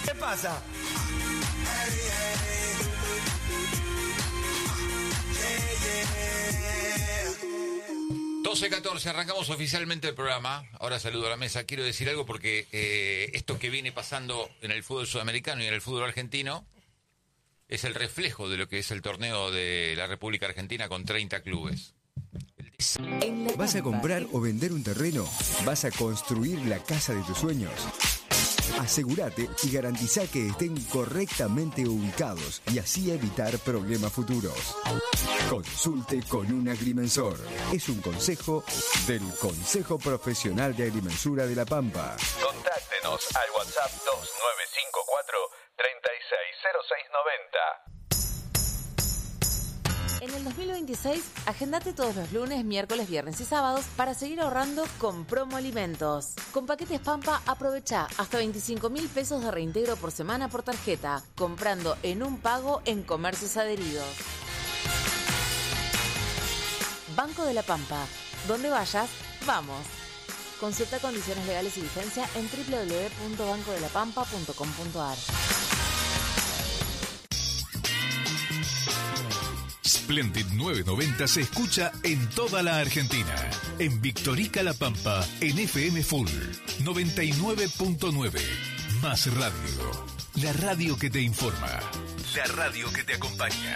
¿Qué pasa? 12:14, arrancamos oficialmente el programa. Ahora saludo a la mesa. Quiero decir algo porque esto que viene pasando en el fútbol sudamericano y en el fútbol argentino es el reflejo de lo que es el torneo de la República Argentina con 30 clubes. ¿Vas a comprar o vender un terreno? ¿Vas a construir la casa de tus sueños? Asegúrate y garantiza que estén correctamente ubicados y así evitar problemas futuros. Consulte con un agrimensor. Es un consejo del Consejo Profesional de Agrimensura de La Pampa. Contáctenos al WhatsApp 2954 360690. En el 2026, agendate todos los lunes, miércoles, viernes y sábados para seguir ahorrando con Promo Alimentos. Con paquetes Pampa, aprovecha hasta 25.000 pesos de reintegro por semana por tarjeta, comprando en un pago en comercios adheridos. Banco de la Pampa. Donde vayas, vamos. Consulta condiciones legales y vigencia en www.bancodelapampa.com.ar. Splendid 990 se escucha en toda la Argentina. En Victorica La Pampa, en FM Full 99.9. Más radio. La radio que te informa. La radio que te acompaña.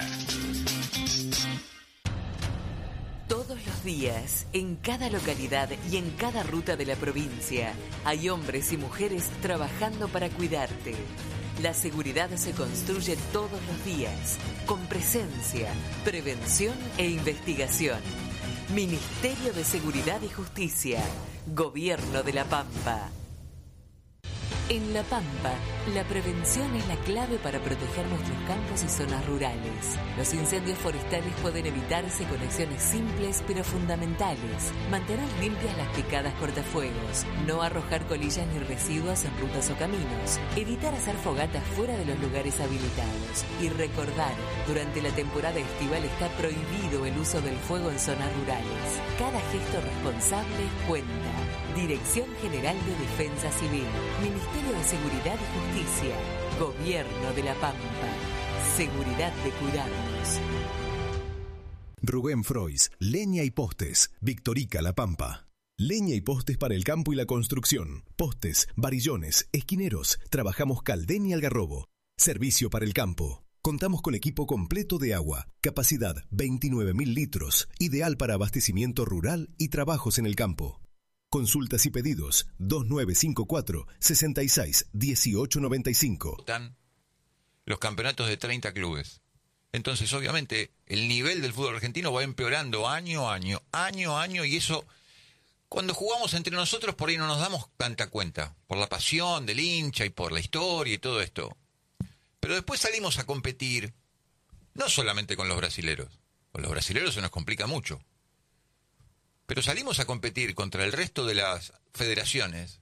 Todos los días, en cada localidad y en cada ruta de la provincia, hay hombres y mujeres trabajando para cuidarte. La seguridad se construye todos los días, con presencia, prevención e investigación. Ministerio de Seguridad y Justicia, Gobierno de La Pampa. En La Pampa, la prevención es la clave para proteger nuestros campos y zonas rurales. Los incendios forestales pueden evitarse con acciones simples pero fundamentales. Mantener limpias las picadas cortafuegos, no arrojar colillas ni residuos en rutas o caminos, evitar hacer fogatas fuera de los lugares habilitados y recordar, durante la temporada estival está prohibido el uso del fuego en zonas rurales. Cada gesto responsable cuenta. Dirección General de Defensa Civil, Ministerio de Seguridad y Justicia, Gobierno de La Pampa. Seguridad de cuidarnos. Rubén Frois, Leña y Postes, Victorica La Pampa. Leña y postes para el campo y la construcción. Postes, varillones, esquineros. Trabajamos Caldén y Algarrobo. Servicio para el campo. Contamos con equipo completo de agua. Capacidad 29.000 litros. Ideal para abastecimiento rural y trabajos en el campo. Consultas y pedidos 2954 66 1895. Están los campeonatos de 30 clubes. Entonces, obviamente, el nivel del fútbol argentino va empeorando año a año, y eso, cuando jugamos entre nosotros, por ahí no nos damos tanta cuenta, por la pasión del hincha y por la historia y todo esto. Pero después salimos a competir, no solamente con los brasileros. Con los brasileros se nos complica mucho. Pero salimos a competir contra el resto de las federaciones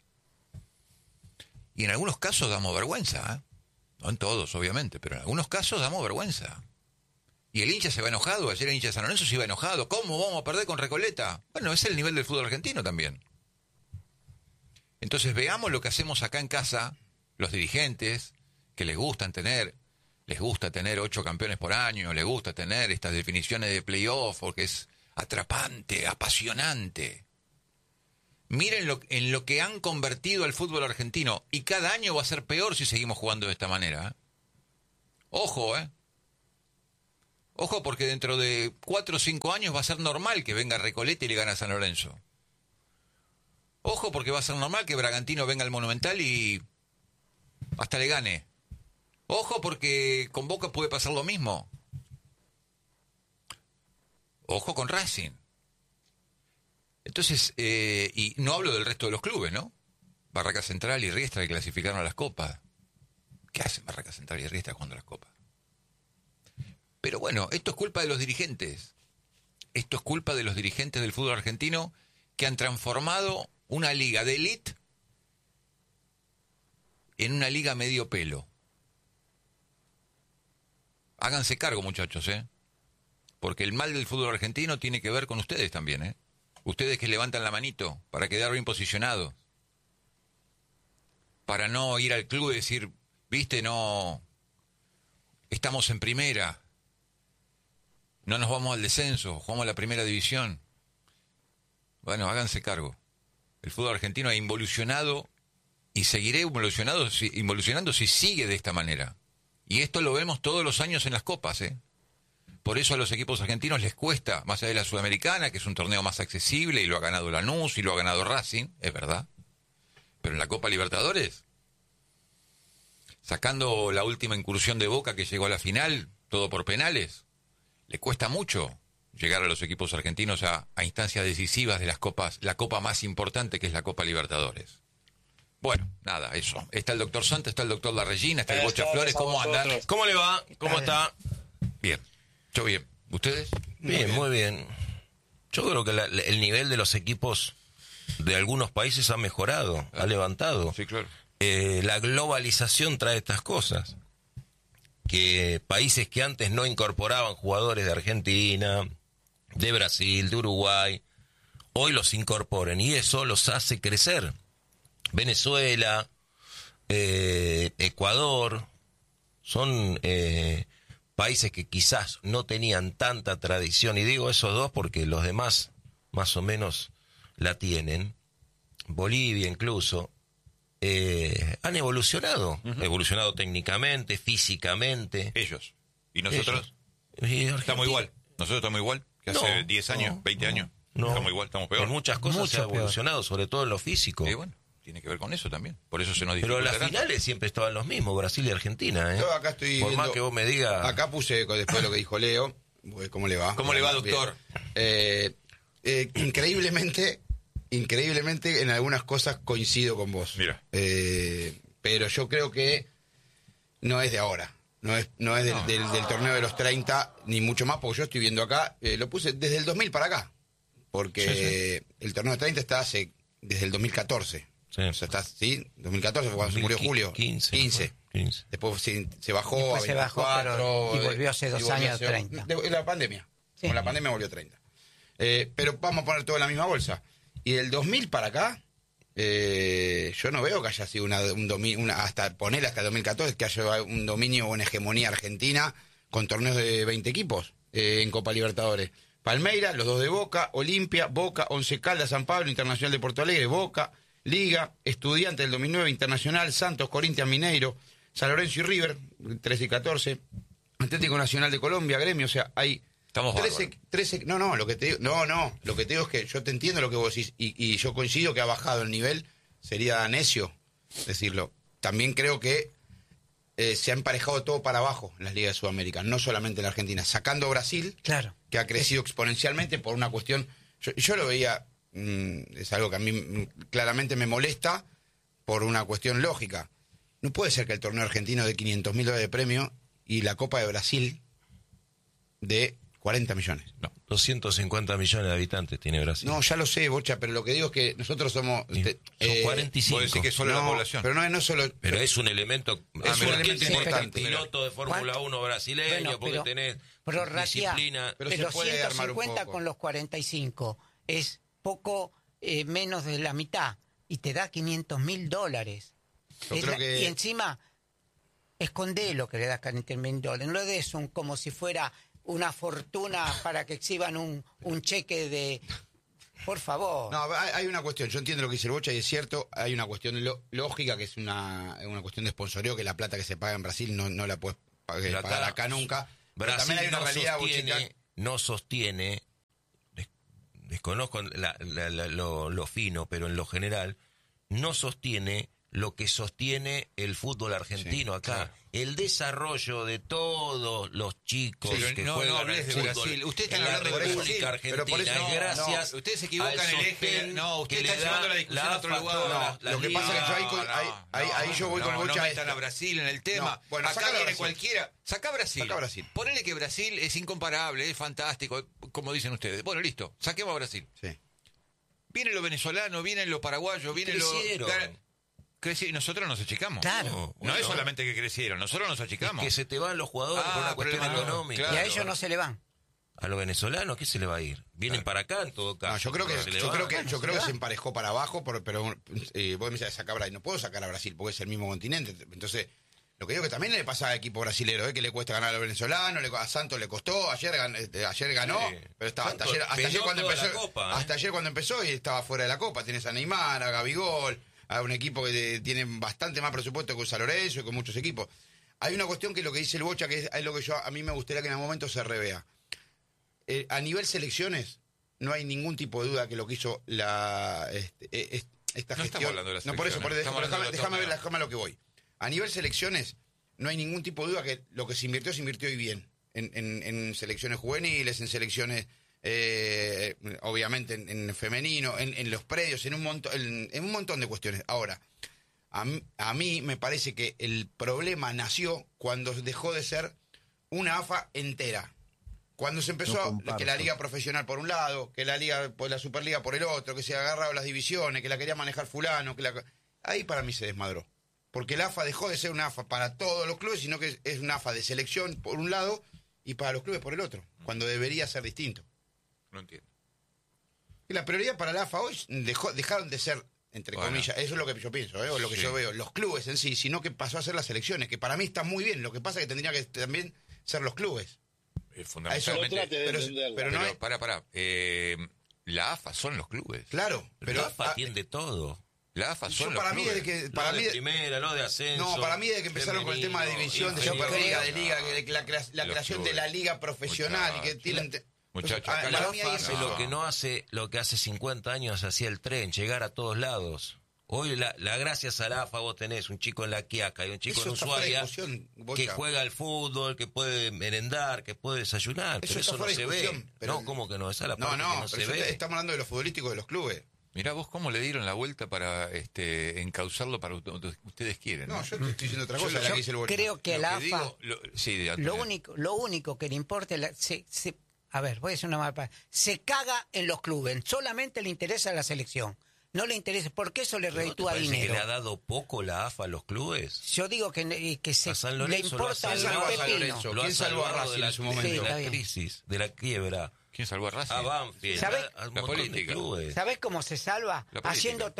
y en algunos casos damos vergüenza, ¿eh? No en todos, obviamente, pero en algunos casos damos vergüenza. Y el hincha se va enojado. Ayer el hincha de San Lorenzo se iba enojado. ¿Cómo vamos a perder con Recoleta? Bueno, es el nivel del fútbol argentino también. Entonces veamos lo que hacemos acá en casa, los dirigentes, que les gusta tener 8 campeones por año, les gusta tener estas definiciones de playoff, porque es atrapante, apasionante. Miren en lo que han convertido al fútbol argentino, y cada año va a ser peor si seguimos jugando de esta manera, ¿eh? Ojo, Ojo, porque dentro de 4 o 5 años va a ser normal que venga Recoleta y le gane a San Lorenzo. Ojo, porque va a ser normal que Bragantino venga al Monumental y hasta le gane. Ojo, porque con Boca puede pasar lo mismo. Ojo con Racing. Entonces, y no hablo del resto de los clubes, ¿no? Barraca Central y Riestra, que clasificaron a las copas. ¿Qué hacen Barraca Central y Riestra jugando a las copas? Pero bueno, esto es culpa de los dirigentes. Esto es culpa de los dirigentes del fútbol argentino, que han transformado una liga de élite en una liga medio pelo. Háganse cargo, muchachos, porque el mal del fútbol argentino tiene que ver con ustedes también, Ustedes que levantan la manito para quedar bien posicionados, para no ir al club y decir, viste, no... Estamos en primera. No nos vamos al descenso, jugamos a la primera división. Bueno, háganse cargo. El fútbol argentino ha involucionado y seguirá involucionando si sigue de esta manera. Y esto lo vemos todos los años en las copas, ¿eh? Por eso a los equipos argentinos les cuesta, más allá de la Sudamericana, que es un torneo más accesible, y lo ha ganado Lanús y lo ha ganado Racing, es verdad. Pero en la Copa Libertadores, sacando la última incursión de Boca que llegó a la final, todo por penales, le cuesta mucho llegar a los equipos argentinos a instancias decisivas de las copas, la copa más importante que es la Copa Libertadores. Bueno, nada, eso. Está el doctor Santos, está el doctor La Regina, está el Bocha Flores, ¿cómo andan? ¿Cómo le va? ¿Cómo está? Bien, yo bien. ¿Ustedes? Bien, muy bien. Yo creo que el nivel de los equipos de algunos países ha mejorado, ha levantado. Sí, claro. La globalización trae estas cosas. Que países que antes no incorporaban jugadores de Argentina, de Brasil, de Uruguay, hoy los incorporen y eso los hace crecer. Venezuela, Ecuador, son países que quizás no tenían tanta tradición, y digo esos dos porque los demás más o menos la tienen, Bolivia incluso, han evolucionado, evolucionado técnicamente, físicamente. Ellos. ¿Y nosotros? Estamos igual. Nosotros estamos igual que hace 10 años, 20 años. No. Estamos igual, estamos peor. En muchas cosas se ha evolucionado, sobre todo en lo físico. Y bueno, tiene que ver con eso también. Por eso se nos Pero dificulta las tanto. finales siempre estaban los mismos, Brasil y Argentina, ¿eh? Yo acá estoy Por viendo, más que vos me digas... Acá puse, después de lo que dijo Leo, ¿cómo le va? ¿Cómo le va, doctor? Increíblemente, en algunas cosas coincido con vos. Mira. Pero yo creo que no es de ahora. No es del torneo de los 30, ni mucho más, porque yo estoy viendo acá, lo puse desde el 2000 para acá. Porque el torneo de 30 está desde el 2014. Sí. O sea, está, ¿sí? 2014 fue cuando se murió Julio. 15. Después se bajó Después a se bajó, 24. y volvió hace 2 años a 30. La pandemia. Sí. Con la pandemia volvió a 30. Pero vamos a poner todo en la misma bolsa. Y del 2000 para acá, yo no veo que haya sido un dominio, hasta el 2014, que haya un dominio o una hegemonía argentina con torneos de 20 equipos en Copa Libertadores. Palmeiras, los dos de Boca, Olimpia, Boca, Once Caldas, San Pablo, Internacional de Porto Alegre, Boca, Liga, Estudiantes del 2009, Internacional, Santos, Corinthians, Mineiro, San Lorenzo y River, 13 y 14, Atlético Nacional de Colombia, Gremio, o sea, hay... Estamos 13, lo que te digo, lo que te digo es que yo te entiendo lo que vos decís y yo coincido que ha bajado el nivel, sería necio decirlo. También creo que se ha emparejado todo para abajo en las ligas de Sudamérica, no solamente en la Argentina, sacando Brasil, Claro. que ha crecido exponencialmente por una cuestión, yo lo veía, es algo que a mí claramente me molesta por una cuestión lógica. No puede ser que el torneo argentino de $500.000 de premio y la Copa de Brasil de 40 millones. No, 250 millones de habitantes tiene Brasil. No, ya lo sé, Bocha, pero lo que digo es que nosotros somos... Son 45. Vos decís que solo la población. Pero no solo... Pero es un elemento... Es un elemento tenés importante. piloto de Fórmula 1 brasileño, Bueno, porque tenés Ratia, disciplina... Pero se pero puede armar un 150 poco. con los 45 es poco menos de la mitad y te da $500.000. Yo creo que- Y encima esconde lo que le das $500.000. No le des como si fuera una fortuna para que exhiban un cheque de... Por favor. No, hay una cuestión, yo entiendo lo que dice el Bocha y es cierto, hay una cuestión lógica que es una cuestión de sponsoreo, que la plata que se paga en Brasil no la puedes pagar acá nunca. Pero Brasil también hay una realidad, Bochita. no sostiene, desconozco lo fino, pero en lo general, no sostiene lo que sostiene el fútbol argentino acá. claro. El desarrollo de todos los chicos Sí, que no juegan hables de al fútbol Brasil. Ustedes están en la hablando de República Brasil, pero por Argentina, eso gracias ustedes se equivocan al el eje. sostén No, ustedes que están le da llevando la discusión a otro lugar. la Lo que pasa es que yo ahí yo voy con el Bocha. No metan a Brasil en el tema. No, bueno, acá sácalo a viene Brasil. cualquiera. Saca Brasil. Saca Brasil. Ponele que Brasil es incomparable, es fantástico, como dicen ustedes. Bueno, listo. Saquemos a Brasil. Sí. Vienen los venezolanos, vienen los paraguayos, vienen Crecieron. Y nosotros nos achicamos. Claro. No es solamente que crecieron, nosotros nos achicamos. que se te van los jugadores por una cuestión pero económica. claro. Y a ellos no se le van. A los venezolanos, ¿qué se le va a ir? Vienen para acá en todo caso. No, yo creo que Se le yo va. creo que se emparejó para abajo, pero vos me decís sacar a Brasil, no puedo sacar a Brasil porque es el mismo continente. Entonces, Lo que digo que también le pasa a equipo brasilero, que le cuesta ganar a los venezolanos, a Santos le costó, ayer ganó, pero estaba hasta ayer cuando empezó y estaba fuera de la Copa. Tienes a Neymar, a Gabigol, a un equipo que tiene bastante más presupuesto que San Lorenzo y con muchos equipos. Hay una cuestión que es lo que dice el Bocha, que es lo que a mí me gustaría que en algún momento se revea. A nivel selecciones, no hay ningún tipo de duda que lo que hizo esta gestión. No, por eso, déjame ver lo que voy. A nivel selecciones, no hay ningún tipo de duda que lo que se invirtió y bien. En selecciones juveniles, en selecciones, obviamente, en femenino, en los predios, en un montón de cuestiones. Ahora, a mí me parece que el problema nació cuando dejó de ser una AFA entera. Cuando se empezó que la liga profesional por un lado, que la Superliga por el otro, que se agarraron las divisiones, que la quería manejar fulano, ahí para mí se desmadró. Porque la AFA dejó de ser una AFA para todos los clubes, sino que es una AFA de selección por un lado y para los clubes por el otro, cuando debería ser distinto. No entiendo. Y la prioridad para la AFA hoy dejaron de ser, entre comillas, eso es lo que yo pienso, o lo que yo veo, los clubes en sí, sino que pasó a ser las selecciones, que para mí está muy bien. Lo que pasa es que tendría que también ser los clubes. Fundamentalmente. Pero no es... Pará. La AFA son los clubes. Claro, pero la AFA atiende todo. La AFA son los clubes. De primera, no de ascenso. No, para mí desde que empezaron con el tema de división, de Superliga, de liga, la creación de la liga profesional y que tienen... Muchachos, para mí hace lo que hace 50 años hacía el tren, llegar a todos lados. Hoy gracias a la AFA vos tenés un chico en La Quiaca y un chico en Ushuaia que juega al fútbol, que puede merendar, que puede desayunar, pero eso no se ve. No, ¿cómo que no? Esa es la parte que no se ve. Estamos hablando de lo futbolístico de los clubes. Mirá vos cómo le dieron la vuelta para encauzarlo para ustedes quieren. No, yo te estoy diciendo otra cosa. Yo creo que la AFA, lo único que le importa, a ver, voy a decir una mala palabra, se caga en los clubes, solamente le interesa la selección. No le interesa, porque eso le reditúa dinero. ¿Que le ha dado poco la AFA a los clubes? Yo digo que le importa el pepino. ¿Quién salvó a Racing en su momento? De la crisis, de la quiebra. ¿Quién salvó a Racing? A Banfield. La política. ¿Sabés cómo se salva? Haciendo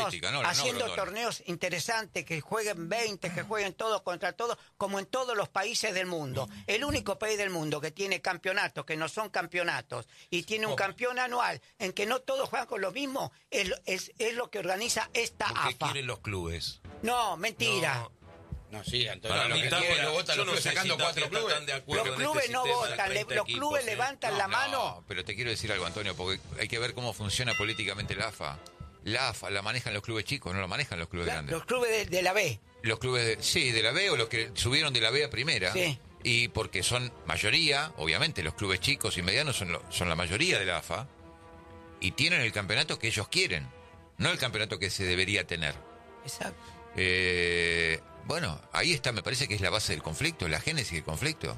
torneos interesantes, que jueguen 20, que jueguen todos contra todos, como en todos los países del mundo. El único país del mundo que tiene campeonatos, que no son campeonatos, y tiene un campeón anual, en que no todos juegan con lo mismo, es lo que organiza esta AFA. ¿Qué quieren los clubes? No, mentira. No, sí, Antonio, para lo mí que quieren lo votan los clubes sacando 4 clubes. Los clubes no votan, los clubes levantan la mano. No, pero te quiero decir algo, Antonio, porque hay que ver cómo funciona políticamente la AFA. La AFA la manejan los clubes chicos, no la manejan los clubes grandes. Los clubes de la B. Los clubes de la B o los que subieron de la B a primera. Sí. Y porque son mayoría, obviamente, los clubes chicos y medianos son la mayoría de la AFA. Y tienen el campeonato que ellos quieren, no el campeonato que se debería tener. Exacto. Bueno, ahí está, me parece que es la base del conflicto, la génesis del conflicto.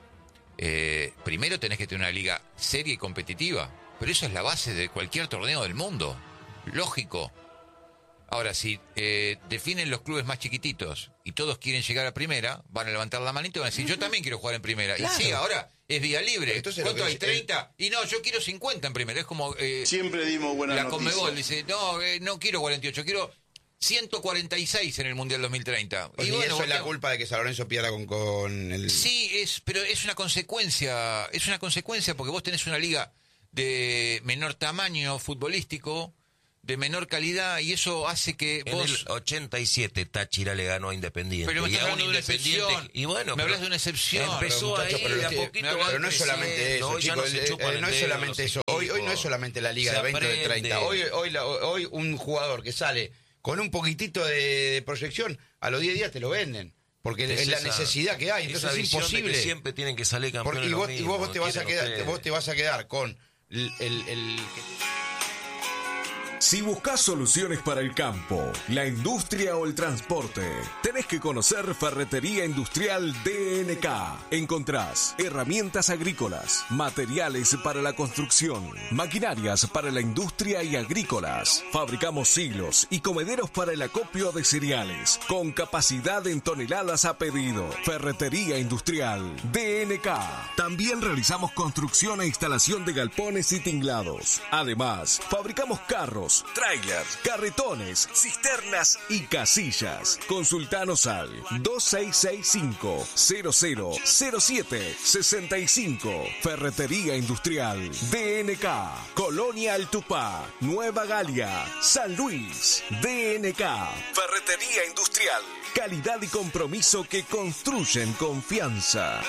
Primero tenés que tener una liga seria y competitiva, pero eso es la base de cualquier torneo del mundo. Lógico. Ahora, si definen los clubes más chiquititos y todos quieren llegar a primera, van a levantar la manita y van a decir, yo también quiero jugar en primera. Claro. Y sí, ahora es vía libre. Entonces, ¿cuánto hay? 30. Y no, yo quiero 50 en primera. Es como... siempre dimos buenas noticias. La Conmebol dice, no quiero 48, quiero 146 en el Mundial 2030. Y bueno, eso es la culpa de que San Lorenzo pierda con el... Sí, pero es una consecuencia. Es una consecuencia porque vos tenés una liga de menor tamaño futbolístico, de menor calidad, y eso hace que en el 87 Táchira le ganó a Independiente. Pero me estás hablando de una excepción. Y bueno, me hablas de una excepción. Empezó ahí de a poquito. Pero no es solamente eso, chicos. No es solamente eso. Hoy no es solamente la liga de 20 o de 30. Hoy un jugador que sale con un poquitito de proyección, a los 10 días te lo venden. Porque es la necesidad que hay. Entonces es imposible. Que siempre tienen que salir campeones. Y vos te vas a quedar con el Si buscas soluciones para el campo, la industria o el transporte, tenés que conocer Ferretería Industrial DNK. Encontrás herramientas agrícolas, materiales para la construcción, maquinarias para la industria y agrícolas. Fabricamos silos y comederos para el acopio de cereales, con capacidad en toneladas a pedido. Ferretería Industrial DNK. También realizamos construcción e instalación de galpones y tinglados. Además, fabricamos carros, autos, trailers, carretones, cisternas y casillas. Consultanos al 2665-000765. Ferretería Industrial DNK. Colonia El Tupá, Nueva Galia, San Luis. DNK. Ferretería Industrial. Calidad y compromiso que construyen confianza.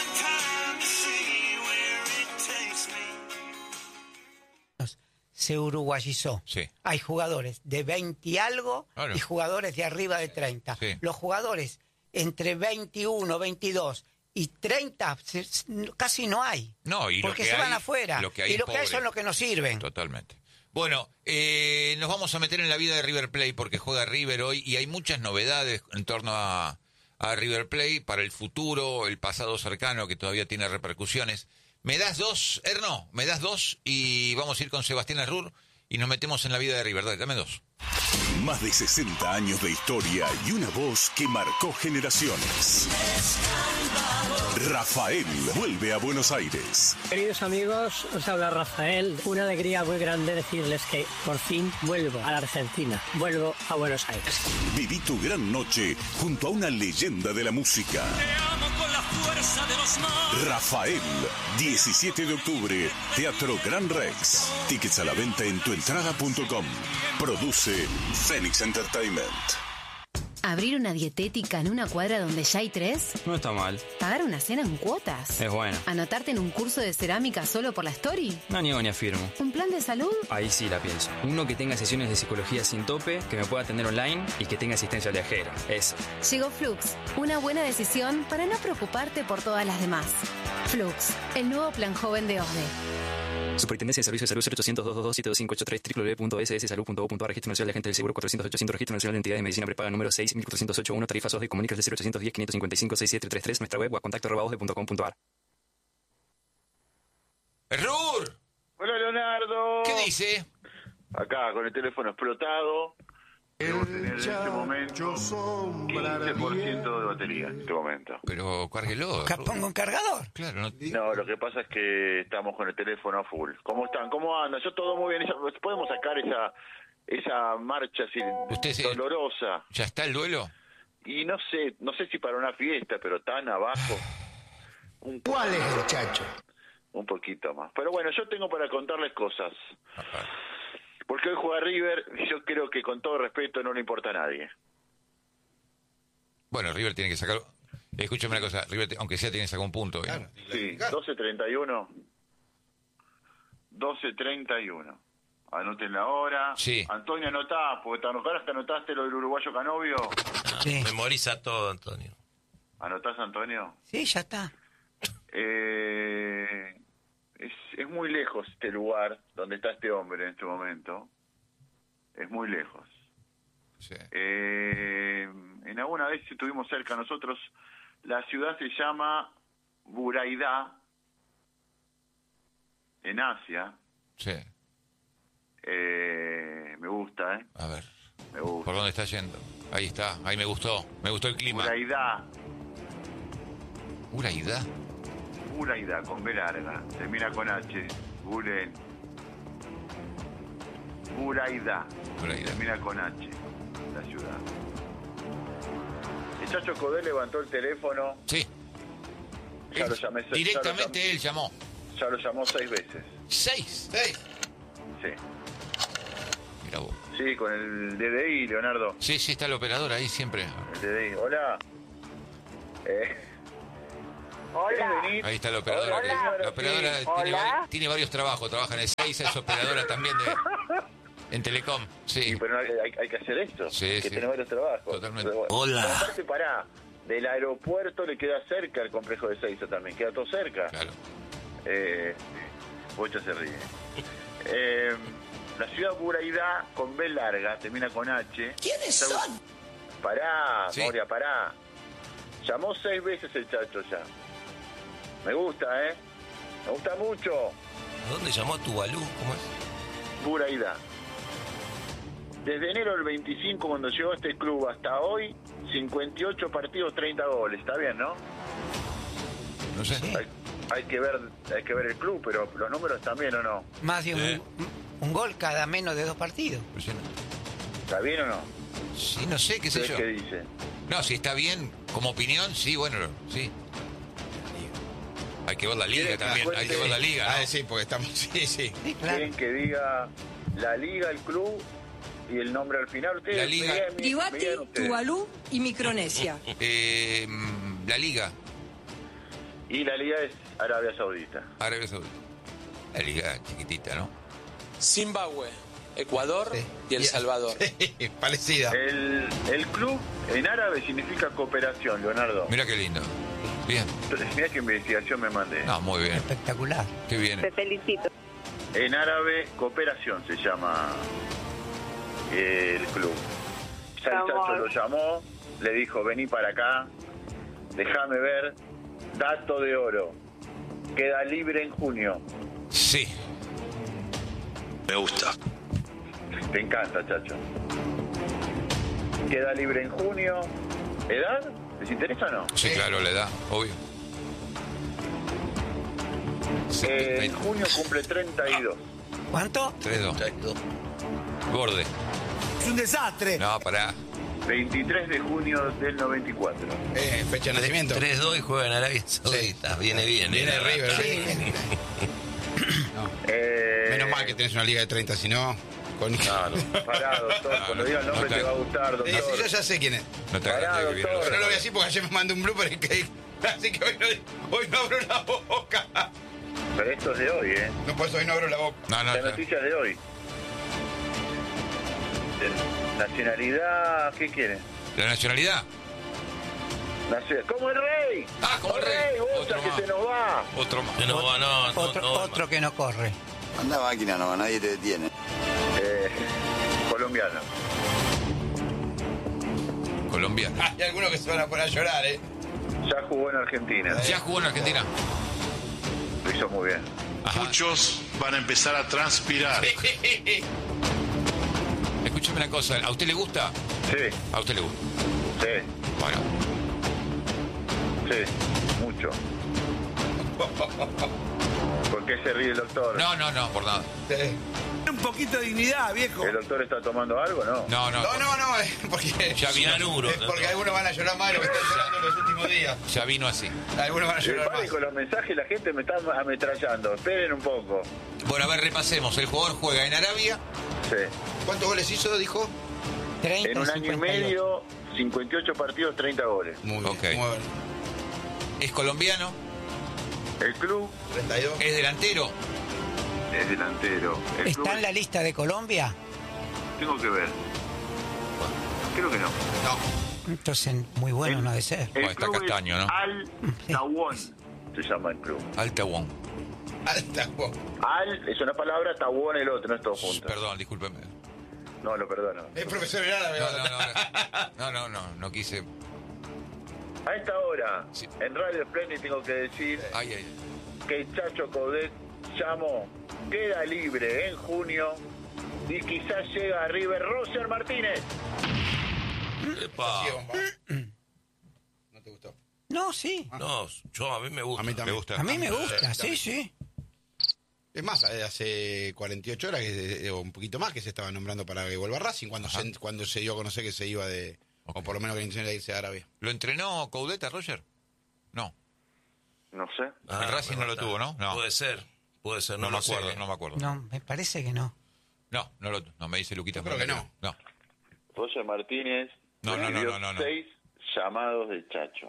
Se uruguayizó. Sí. Hay jugadores de 20 y algo y jugadores de arriba de 30. Sí. Los jugadores entre 21, 22 y 30 casi no hay. No, y porque se van afuera. Y lo que hay son los que nos sirven. Totalmente. Bueno, nos vamos a meter en la vida de River Plate porque juega River hoy y hay muchas novedades en torno a River Plate para el futuro, el pasado cercano que todavía tiene repercusiones. ¿Me das dos, Erno? ¿Me das dos? Y vamos a ir con Sebastián Errur y nos metemos en la vida de River. Dame dos. Más de 60 años de historia y una voz que marcó generaciones. Rafael vuelve a Buenos Aires. Queridos amigos, os habla Rafael. Una alegría muy grande decirles que por fin vuelvo a la Argentina. Vuelvo a Buenos Aires. Viví tu gran noche junto a una leyenda de la música. Te amo con la fuerza de los mares. Rafael, 17 de octubre, Teatro Gran Rex. Tickets a la venta en tuentrada.com. Produce Phoenix Entertainment. ¿Abrir una dietética en una cuadra donde ya hay 3? No está mal. ¿Pagar una cena en cuotas? Es bueno. ¿Anotarte en un curso de cerámica solo por la story? No niego ni afirmo. ¿Un plan de salud? Ahí sí la pienso. Uno que tenga sesiones de psicología sin tope, que me pueda atender online y que tenga asistencia viajera. Eso. Llegó Flux. Una buena decisión para no preocuparte por todas las demás. Flux, el nuevo plan joven de OSDE. Superintendencia de Servicios de Salud 0800-222-7583 www.sssalud.gov.ar. Registro Nacional de Agentes del Seguro 400-800. Registro Nacional de Entidades de Medicina Prepaga número 6.408.1. Tarifas OSDE. Comunicas de 0810-555-6733. Nuestra web @contacto@osde.com.ar. ¡Errur! Hola, Leonardo. ¿Qué dice? Acá, con el teléfono explotado. Debo tener en este momento 15% de batería en este momento. Pero cárguelo. ¿Pongo un cargador? Claro. No, lo que pasa es que estamos con el teléfono a full. ¿Cómo están? ¿Cómo andan? Yo todo muy bien. ¿Podemos sacar esa marcha así dolorosa? ¿Ya está el duelo? Y no sé si para una fiesta, pero tan abajo. ¿Cuál es el chacho? Un poquito más. Pero bueno, yo tengo para contarles cosas. Porque hoy juega River y yo creo que con todo respeto no le importa a nadie. Bueno, River tiene que sacar... Escúchame una cosa, River, aunque sea, tiene que sacar un punto. Claro, sí, 12:31. 12:31. Anoten la hora. Sí. Antonio, anotá, porque te anotaste lo del uruguayo Canovio. Sí. Memoriza todo, Antonio. ¿Anotás, Antonio? Sí, ya está. Es muy lejos este lugar donde está este hombre en este momento. Es muy lejos. Sí. En alguna vez estuvimos cerca nosotros. La ciudad se llama Buraidá, en Asia. Sí. Me gusta, ¿eh? A ver. Me gusta. ¿Por dónde está yendo? Ahí está, ahí me gustó el clima. Buraidá. ¿Buraidá? Buraidá, con B larga. Termina con H. Buren. Buraidá. Termina con H. La ciudad. El Chacho Codé levantó el teléfono. Sí. Ya lo llamé. Directamente él llamó. Ya lo llamó 6 veces. ¿6? Sí. Mira vos. Sí, con el DDI, Leonardo. Sí, está el operador ahí siempre. El DDI. Hola. Hola. Ahí está la operadora. Hola. La operadora tiene varios trabajos. Trabaja en el 6, es operadora también en Telecom. Sí. Pero hay que hacer esto. Sí, tiene varios trabajos. Totalmente. Bueno. Hola. Pero aparte, pará. Del aeropuerto le queda cerca el complejo de Seiza también. Queda todo cerca. Claro. Bocha se ríe. La ciudad Buraidá, con B larga, termina con H. ¿Quiénes son? Pará, Sí. Moria, pará. Llamó 6 veces el Chacho ya. Me gusta, ¿eh? Me gusta mucho. ¿A dónde llamó a Tuvalu? ¿Cómo es? Buraidá. Desde enero del 25, cuando llegó a este club, hasta hoy, 58 partidos, 30 goles. Está bien, ¿no? No sé. Hay que ver el club, pero los números también, ¿o no? Más de Un gol cada menos de 2 partidos. ¿Está bien o no? Sí, no sé, qué sé yo. ¿Qué dice? No, si está bien, como opinión, sí, bueno, sí. Hay que ver la liga también, hay que ver la liga, ¿no? Sí, porque estamos... Sí. Quieren que diga la liga, el club y el nombre al final. Ustedes, La liga. Kiribati, Tuvalu y Micronesia. La liga. Y la liga es Arabia Saudita. Arabia Saudita. La liga chiquitita, ¿no? Zimbabue, Ecuador y El Salvador. Parecida. El club en árabe significa cooperación, Leonardo. Mira qué lindo. Bien. Mira qué investigación me mandé. No, muy bien. Espectacular. Qué bien. Te felicito. En árabe, cooperación se llama el club. Ya el Chacho lo llamó, le dijo, vení para acá, déjame ver, dato de oro, queda libre en junio. Sí. Me gusta. Te encanta, Chacho. Queda libre en junio. ¿Edad? ¿Les interesa o no? Sí, claro, la edad, obvio. En junio cumple 32. ¿Cuánto? 32. Borde. Es un desastre. No, pará. 23 de junio del 94. Fecha de nacimiento. 3-2 y juega en Arabia Saudita. Viene bien. Viene de River. Sí. Menos mal que tenés una liga de 30, si no... Claro, pará, doctor. Cuando diga el nombre te va a gustar, doctor. Yo ya sé quién es. No te Pará, hagas que viene doctor. No lo voy a decir porque ayer me mandé un blooper que... Así que hoy no abro la boca. Pero esto es de hoy, ¿eh? No, por eso hoy no abro la boca. No, La noticia es de hoy. Nacionalidad, ¿qué quieren? ¿La nacionalidad? ¡Como el rey! ¡Ah, como el rey! ¡Otra que se nos va! Otro más. Se nos va, no. Otro que no corre. Anda máquina, no, nadie te detiene. Colombiano. Colombiano. Hay algunos que se van a poner a llorar, ¿eh? Ya jugó en Argentina. ¿Ya jugó en Argentina? Lo hizo muy bien. Ajá. Muchos van a empezar a transpirar. Escúcheme una cosa, ¿a usted le gusta? Sí. ¿A usted le gusta? Sí. Bueno. Sí, mucho. ¿Por qué se ríe el doctor? No, por nada. Un poquito de dignidad, viejo. ¿El doctor está tomando algo, no? No, porque... Ya vino. Porque algunos van a llorar más de lo que están llorando en los últimos días. Ya vino así. Algunos van a llorar más. Con los mensajes la gente me está ametrallando. Esperen un poco. Bueno, a ver, repasemos. El jugador juega en Arabia. Sí. ¿Cuántos goles hizo, dijo? 30, en un año y medio, 58 partidos, 30 goles. Muy bien. Ok. Es colombiano. El club 32. Es delantero. es delantero. El club ¿Está en la lista de Colombia? Tengo que ver. Creo que no. Entonces, muy bueno no ha de ser. El Está club Castaño, es ¿no? Al Tawón se llama el club. Al Tawón. Al es una palabra, Tawón el otro, no es todo junto. Perdón, discúlpeme. No, lo perdono. Es profesor en árabe. No quise. A esta hora, en Radio Splendid tengo que decir que el Chacho Coudet llamó, queda libre en junio y quizás llega a River Roger Martínez. Epa. ¿No te gustó? No, sí. No, a mí me gusta. A mí también. Me gusta. A mí me gusta, sí. Es más, hace 48 horas, o un poquito más, que se estaba nombrando para que vuelva a Racing, cuando se dio a conocer que se iba de... O por lo menos que la intención era irse a Arabia. ¿Lo entrenó Coudet a Roger? No. No sé. El Racing no lo tuvo, ¿no? Puede ser, no lo me acuerdo, sé. no me acuerdo. No, me parece que no. No me dice Luquita. Yo creo que no. Roger Martínez recibió 6 llamados del Chacho.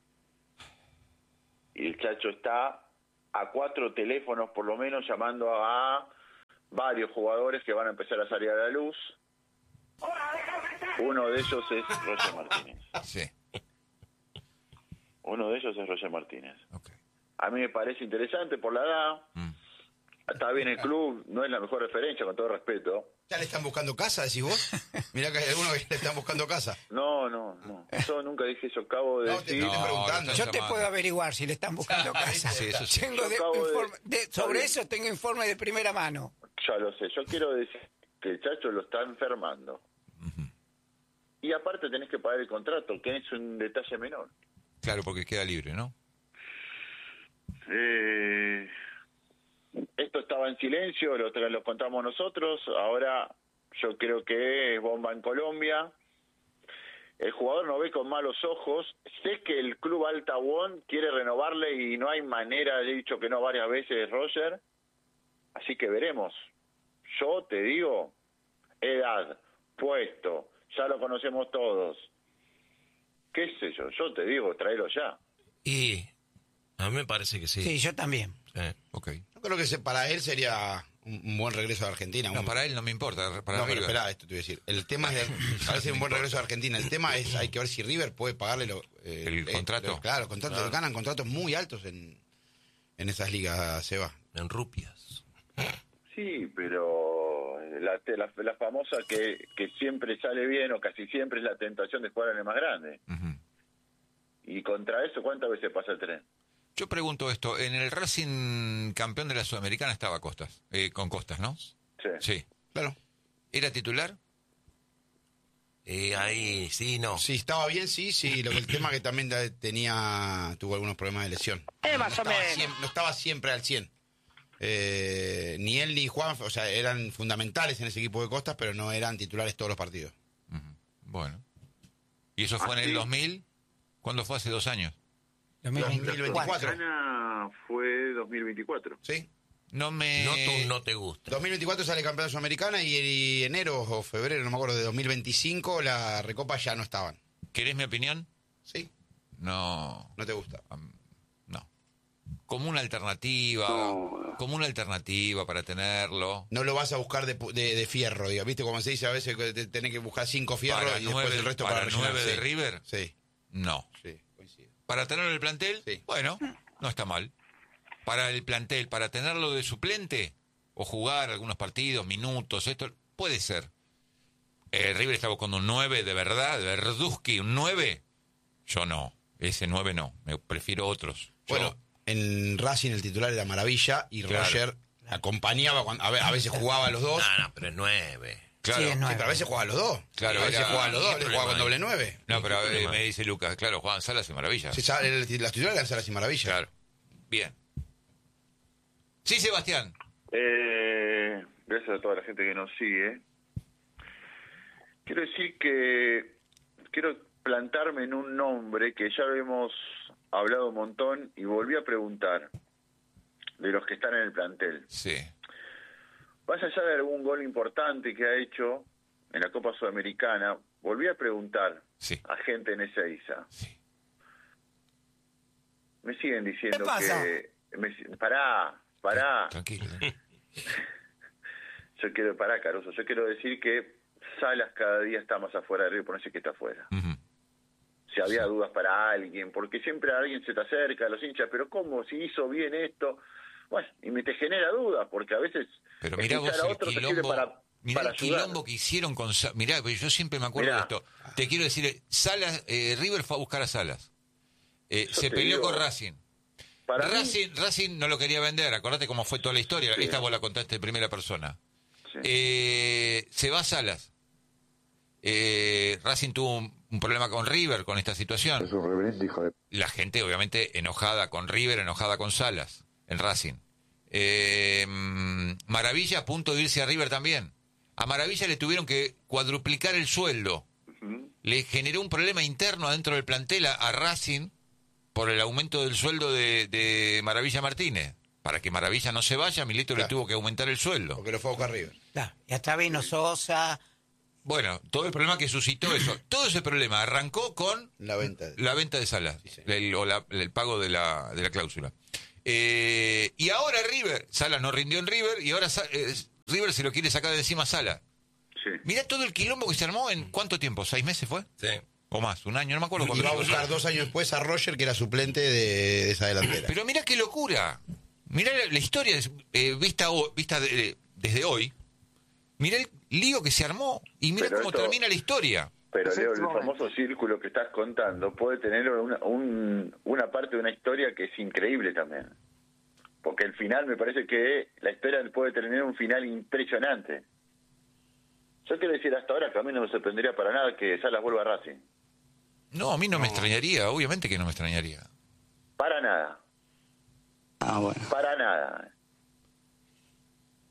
Y el Chacho está a 4 teléfonos por lo menos llamando a varios jugadores que van a empezar a salir a la luz. Uno de ellos es Roger Martínez. Sí. Uno de ellos es Roger Martínez. Okay. A mí me parece interesante por la edad. Está bien, el club no es la mejor referencia, con todo respeto. ¿Ya le están buscando casa, decís vos? Mirá que hay algunos que le están buscando casa. No. Yo nunca dije eso, acabo de decir. Yo te puedo averiguar si le están buscando casa. Sí, eso sí. Tengo sobre eso tengo informe de primera mano. Ya lo sé. Yo quiero decir que el Chacho lo está enfermando. Y aparte tenés que pagar el contrato, que es un detalle menor. Claro, porque queda libre, ¿no? esto estaba en silencio, lo contamos nosotros, ahora yo creo que es bomba en Colombia. El jugador no ve con malos ojos. Sé que el club Altawón quiere renovarle y no hay manera, he dicho que no varias veces, Roger. Así que veremos. Yo te digo, edad, puesto, ya lo conocemos todos. ¿Qué sé yo te digo, tráelo ya. Y a mí me parece que sí. Sí, yo también. Okay. Yo creo que para él sería un buen regreso a Argentina. No, para él no me importa. Para pero espera, esto te voy a decir. El tema es, parece un buen regreso a Argentina. El tema es, hay que ver si River puede pagarle el contrato. Claro, contratos, ganan contratos muy altos en esas ligas, Seba. En rupias. Sí, pero la famosa que siempre sale bien o casi siempre es la tentación de jugar en el más grande. Y contra eso, ¿cuántas veces pasa el tren? Yo pregunto esto, en el Racing campeón de la Sudamericana estaba Costas, con Costas, ¿no? Sí. Claro. ¿Era titular? Ahí sí, no. Sí, estaba bien, sí. Lo que el tema que también tuvo algunos problemas de lesión. Más o menos. No estaba siempre al 100. Ni él ni Juan, o sea, eran fundamentales en ese equipo de Costas, pero no eran titulares todos los partidos. Bueno. ¿Y eso fue en el 2000? ¿Cuándo fue? ¿Hace 2 años? 2024. Fue 2024. Sí. No te gusta. 2024 sale campeón de Sudamericana y enero o febrero, no me acuerdo, de 2025 la Recopa ya no estaban. ¿Querés mi opinión? Sí. No. ¿No te gusta? No. Como una alternativa, para tenerlo. No lo vas a buscar de fierro, diga, ¿viste? Como se dice a veces que tenés que buscar 5 fierros y después el resto para rellenar. 9 de River? Sí. No. Sí, coincido. ¿Para tenerlo en el plantel? Sí. Bueno, no está mal. Para el plantel, para tenerlo de suplente o jugar algunos partidos, minutos, esto puede ser. River está buscando un 9 de verdad, de Verduzki, un 9. Yo no, ese 9 no, me prefiero otros. Bueno, en Racing el titular era Maravilla y claro. Roger acompañaba, a veces jugaba a los dos. No, pero es 9. Claro, sí, pero a veces jugaba a los dos. Claro, a veces jugaba a los dos, jugaba con doble 9. No, pero me dice Lucas, claro, jugaban Salas y Maravilla. Sí, las titulares eran Salas y Maravilla. Claro. Bien. Sí, Sebastián. Gracias a toda la gente que nos sigue. Quiero decir que quiero plantarme en un nombre que ya lo hemos hablado un montón y volví a preguntar de los que están en el plantel. Sí. Más allá de algún gol importante que ha hecho en la Copa Sudamericana, volví a preguntar a gente en Ezeiza. Sí. Me siguen diciendo ¿Qué pasa? que... Pará. Tranquilo. Caruso. Yo quiero decir que Salas cada día está más afuera de River, por no sé qué está afuera. Si había dudas para alguien, porque siempre alguien se te acerca a los hinchas, pero ¿cómo? Si hizo bien esto... Bueno, y te genera dudas, porque a veces... Pero mirá vos el quilombo, mirá el quilombo que hicieron con... Mirá, yo siempre me acuerdo de esto. Te quiero decir, Salas, River fue a buscar a Salas. Se peleó con Racing. Racing no lo quería vender, acordate cómo fue toda la historia. Sí. Esta vos la contaste en primera persona. Sí. Se va Salas. Racing tuvo un problema con River con esta situación. Es un reverente hijo de... La gente obviamente enojada con River, enojada con Salas en Racing. Maravilla a punto de irse a River también. A Maravilla le tuvieron que cuadruplicar el sueldo. Le generó un problema interno adentro del plantel a Racing por el aumento del sueldo de Maravilla Martínez. Para que Maravilla no se vaya, Milito le tuvo que aumentar el sueldo. Porque lo fue a buscar River. Y hasta vino Sosa. Bueno, todo el problema que suscitó eso. Todo ese problema arrancó con la venta de Salas. Sí, el pago de la cláusula. Y ahora Salas no rindió en River y ahora River se lo quiere sacar de encima a Salas. Sí. Mirá todo el quilombo que se armó en ¿cuánto tiempo? ¿6 meses fue? Sí. O más, un año, no me acuerdo. Y va a buscar 2 años después a Roger, que era suplente de esa delantera. Pero mirá qué locura. Mirá la historia vista desde hoy. Mirá el lío que se armó y mirá cómo termina la historia. Pero Leo, el famoso círculo que estás contando puede tener una parte de una historia que es increíble también. Porque el final, me parece que la historia puede tener un final impresionante. Yo quiero decir hasta ahora que a mí no me sorprendería para nada que Salas vuelva a Racing. No, a mí no me extrañaría, obviamente que no me extrañaría. Para nada. Bueno. Para nada.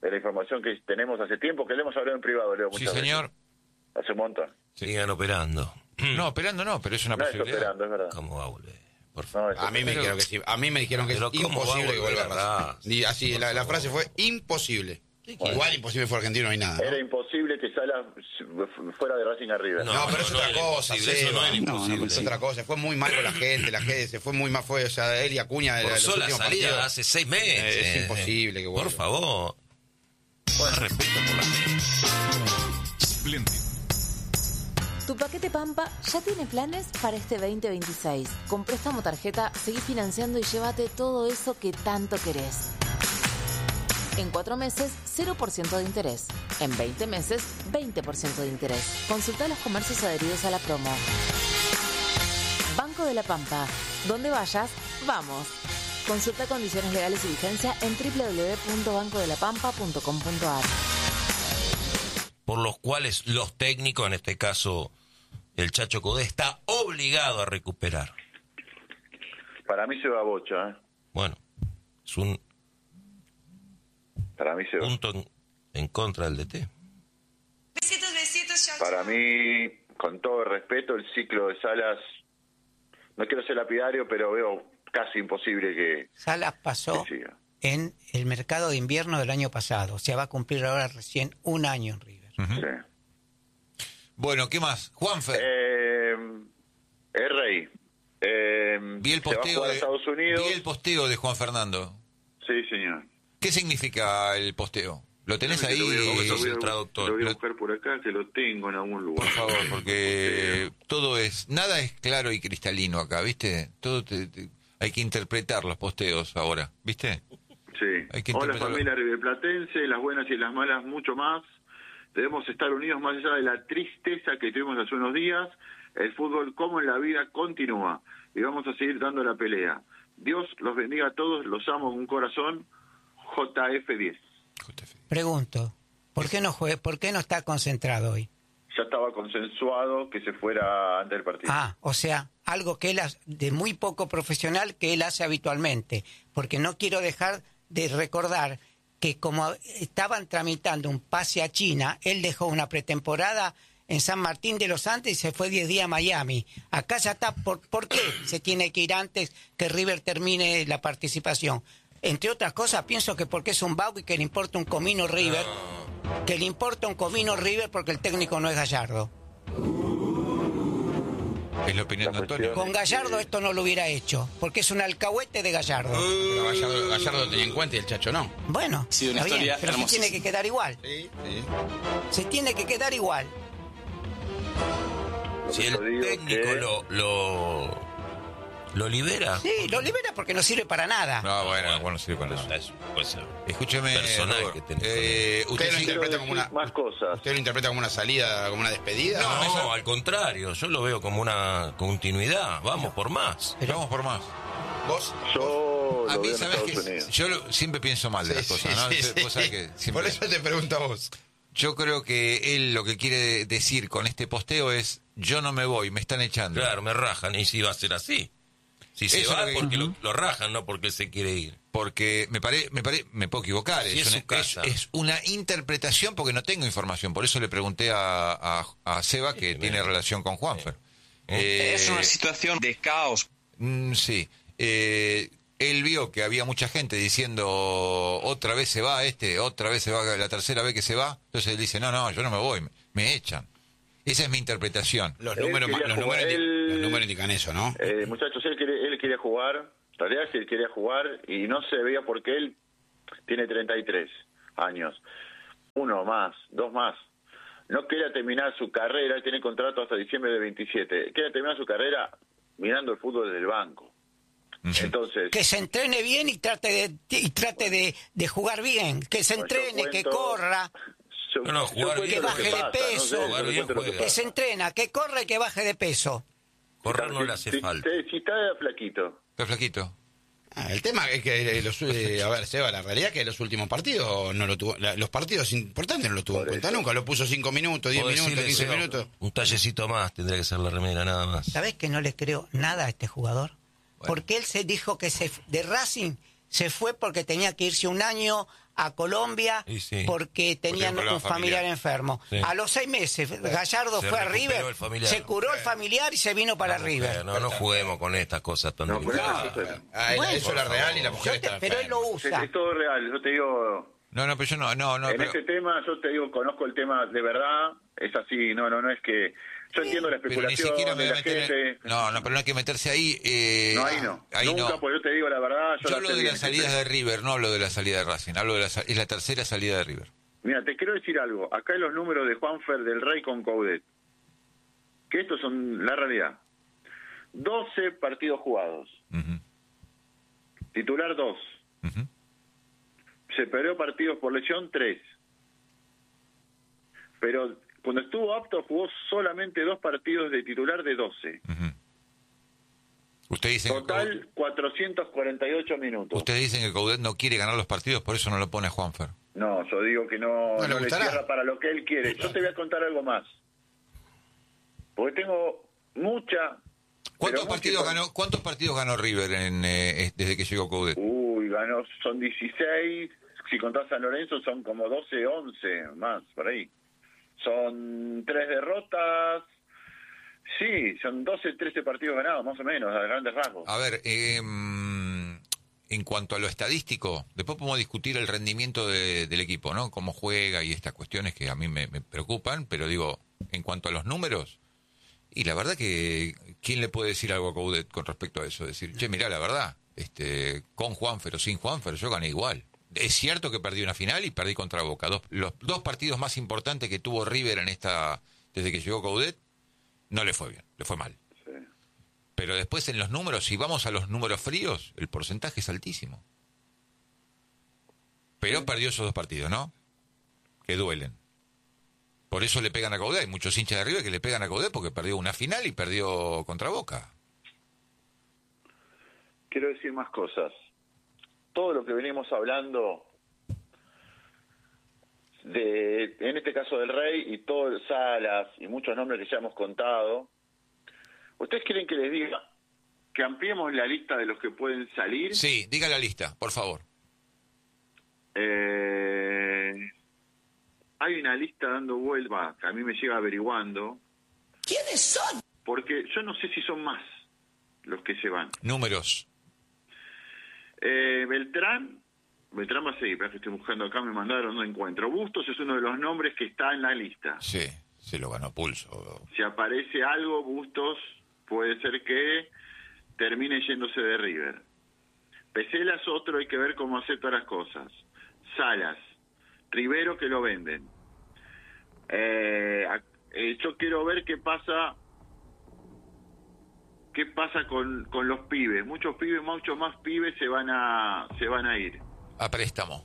Es la información que tenemos hace tiempo, que le hemos hablado en privado, Leo, muchas veces. Señor. Hace un montón. Sigan operando. No, operando no, pero es una posibilidad. Es operando, es verdad. ¿Cómo va a volver? Por favor. A mí me dijeron que sí. A mí me dijeron que es imposible que vuelva a Racing. Y así, la frase fue imposible. Bueno. Igual imposible fue Argentino, no hay nada. Era imposible que Salas fuera de Racing a River. No, pero es otra cosa. Eso no era imposible. Es otra cosa. Fue muy mal con la gente se fue muy mal. Fue, o sea, él y Acuña. Forzó la salida hace 6 meses. Es imposible que vuelva. Por favor. Bueno, respeto por la gente. Tu paquete Pampa ya tiene planes para este 2026. Con préstamo tarjeta, seguí financiando y llévate todo eso que tanto querés. En 4 meses, 0% de interés. En 20 meses, 20% de interés. Consulta los comercios adheridos a la promo. Banco de la Pampa. Donde vayas, vamos. Consulta condiciones legales y vigencia en www.bancodelapampa.com.ar. Por los cuales los técnicos, en este caso el Chacho Coudet, está obligado a recuperar. Para mí se va Bocha. Bueno, es un para mí se va. Punto en contra del DT. Para mí, con todo el respeto, el ciclo de Salas, no quiero ser lapidario, pero veo casi imposible que Salas pasó en el mercado de invierno del año pasado, o sea, va a cumplir ahora recién 1 año en River. Sí. Bueno, ¿qué más? Juanfer. Es Rey. Vi el posteo de Estados Unidos. Vi el posteo de Juan Fernando. Sí, señor. ¿Qué significa el posteo? ¿Lo tenés ahí? Lo voy a buscar por acá, que lo tengo en algún lugar. Por favor, porque nada es claro y cristalino acá, ¿viste? Todo hay que interpretar los posteos ahora, ¿viste? Sí. Hola familia riverplatense, las buenas y las malas, mucho más. Debemos estar unidos más allá de la tristeza que tuvimos hace unos días. El fútbol, como en la vida, continúa. Y vamos a seguir dando la pelea. Dios los bendiga a todos, los amo con un corazón. JF10. Pregunto, ¿por qué no está concentrado hoy? Ya estaba consensuado que se fuera antes del partido. O sea, algo que él hace de muy poco profesional que él hace habitualmente. Porque no quiero dejar de recordar que como estaban tramitando un pase a China, él dejó una pretemporada en San Martín de los Andes y se fue 10 días a Miami. Acá ya está. ¿Por qué se tiene que ir antes que River termine la participación? Entre otras cosas, pienso que porque es un vago y que le importa un comino River. Que le importa un comino River porque el técnico no es Gallardo. Es la opinión de Antonio. Con Gallardo esto no lo hubiera hecho, porque es un alcahuete de Gallardo. Pero Gallardo lo tenía en cuenta y el Chacho no. Bueno, sí, una está bien, pero se tiene que quedar igual. Sí. Se tiene que quedar igual. Si el técnico lo libera. Sí, lo libera porque no sirve para nada. No, bueno, no sirve para nada. Escúcheme, personal que tenés. ¿Usted lo interpreta como más cosas? ¿Usted lo interpreta como una salida, como una despedida? No, al contrario, yo lo veo como una continuidad. Vamos por más. Vamos por más. ¿Vos? Yo a lo mí, veo en ¿sabés Estados qué? Unidos. Yo siempre pienso mal de las cosas, ¿no? Vos sabés que siempre... Por eso te pregunto a vos. Yo creo que él lo que quiere decir con este posteo es: yo no me voy, me están echando. Claro, me rajan, y si va a ser así. Si se va porque lo rajan, no porque se quiere ir. Porque me puedo equivocar. Si es una interpretación porque no tengo información. Por eso le pregunté a Seba, que tiene relación con Juanfer. Es una situación de caos. Sí. Él vio que había mucha gente diciendo: otra vez se va otra vez se va, la tercera vez que se va. Entonces él dice: no, yo no me voy, me echan. Esa es mi interpretación. Los números indican eso, ¿no? Muchachos, él quería jugar. En realidad sí, él quería jugar y no se veía porque él tiene 33 años. 1 más, 2 más. No quería terminar su carrera, él tiene contrato hasta diciembre de 27. Quería terminar su carrera mirando el fútbol desde el banco. Entonces, que se entrene bien y trate de jugar bien. Que se entrene, que corra. Que baje de peso, que se entrena, que corre y que baje de peso. Correr no le hace falta. Si está flaquito. Está flaquito. El tema es que, a ver, Seba, la realidad es que los últimos partidos no lo tuvo, los partidos importantes no lo tuvo en cuenta nunca. Lo puso 5 minutos, 10 minutos, 15 minutos. Un tallecito más tendría que ser la remera, nada más. ¿Sabés que no le creo nada a este jugador? Bueno. Porque él se dijo que de Racing se fue porque tenía que irse 1 año a Colombia porque tenían un familiar enfermo. Sí. A los 6 meses Gallardo fue a River, se curó el familiar y se vino para River. No juguemos con estas cosas tan delicadas. Eso era real y la mujer estaba pero él lo usa. Es todo real, yo te digo... pero yo no. En este tema, yo te digo, conozco el tema de verdad, es así, no es que... Yo entiendo la especulación de la gente. Pero no hay que meterse ahí. Ahí nunca, pues yo te digo la verdad. Yo hablo de las salidas de River, no hablo de la salida de Racing. Es la tercera salida de River. Mira, te quiero decir algo. Acá hay los números de Juanfer del Rey con Coudet. Que estos son la realidad. 12 partidos jugados. Titular 2. Se perdió partidos por lesión 3. Pero cuando estuvo apto jugó solamente 2 partidos de titular de 12. Usted dice total 448 minutos. Ustedes dicen que Coudet no quiere ganar los partidos, por eso no lo pone a Juanfer. No, yo digo que no le cierra para lo que él quiere. Yo te voy a contar algo más. Porque tengo ¿Cuántos partidos ganó River desde que llegó Coudet? Son 16. Si contás San Lorenzo son como 12, 11 más, por ahí. Son 3 derrotas. Sí, son 12, 13 partidos ganados, más o menos, a grandes rasgos. A ver, en cuanto a lo estadístico, después podemos discutir el rendimiento del equipo, ¿no? Cómo juega y estas cuestiones que a mí me preocupan, pero digo, en cuanto a los números, y la verdad que, ¿quién le puede decir algo a Coudet con respecto a eso? Decir, mirá, la verdad, con Juanfer o sin Juanfer, yo gané igual. Es cierto que perdí una final y perdí contra Boca. Los 2 partidos más importantes que tuvo River desde que llegó Coudet, no le fue bien, le fue mal. Sí. Pero después en los números, si vamos a los números fríos, el porcentaje es altísimo. Pero perdió esos 2 partidos, ¿no? Que duelen. Por eso le pegan a Coudet. Hay muchos hinchas de River que le pegan a Coudet porque perdió una final y perdió contra Boca. Quiero decir más cosas. Todo lo que venimos hablando en este caso del Rey y todo Salas y muchos nombres que ya hemos contado, ¿ustedes quieren que les diga que ampliemos la lista de los que pueden salir? Sí, diga la lista, por favor. Hay una lista dando vuelta que a mí me llega averiguando. ¿Quiénes son? Porque yo no sé si son más los que se van. Números. Beltrán va a seguir, pero que estoy buscando acá, me mandaron, no encuentro. Bustos es uno de los nombres que está en la lista. Sí, se lo ganó pulso. Si aparece algo, Bustos puede ser que termine yéndose de River. Pesela es otro, hay que ver cómo acepta las cosas. Salas, Rivero que lo venden. Yo quiero ver qué pasa con los pibes. Muchos más pibes se van a ir. A préstamo.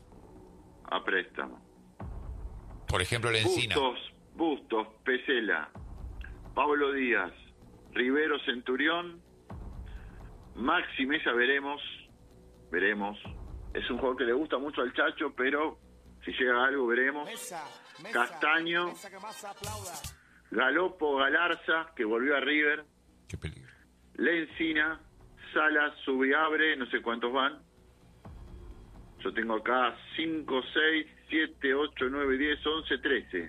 Por ejemplo, la Encina. Bustos, Pesela, Pablo Díaz, Rivero, Centurión, Maxi Mesa, veremos. Es un jugador que le gusta mucho al Chacho, pero si llega algo veremos. Castaño, Galopo, Galarza, que volvió a River. Qué peligro. Lencina, Salas, Subiabre, no sé cuántos van. Yo tengo acá 5, 6, 7, 8, 9, 10, 11, 13.